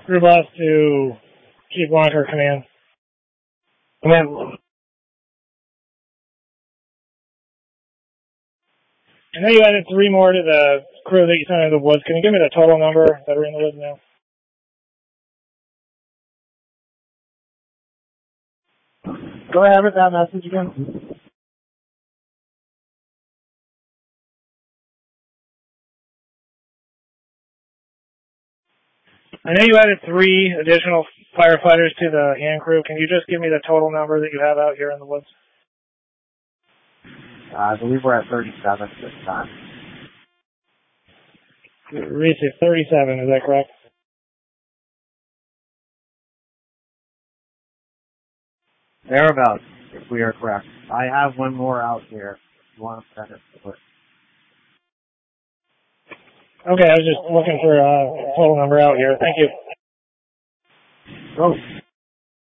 Crew boss to Chief Walker, command. Command. I know you added 3 more to the crew that you sent into the woods. Can you give me the total number that are in the woods now? Go ahead with that message again. I know you added 3 additional firefighters to the hand crew. Can you just give me the total number that you have out here in the woods? I believe we're at 37 this time. Reese, 37, is that correct? Thereabouts, if we are correct. I have one more out here. If you want to send it to it. Okay, I was just looking for a total number out here. Thank you. Oh.